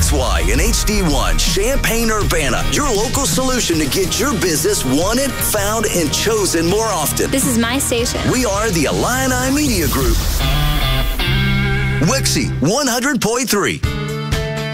KXY and HD1, Champaign-Urbana, your local solution to get your business wanted, found, and chosen more often. This is my station. We are the Illini Media Group. Wixie 100.3.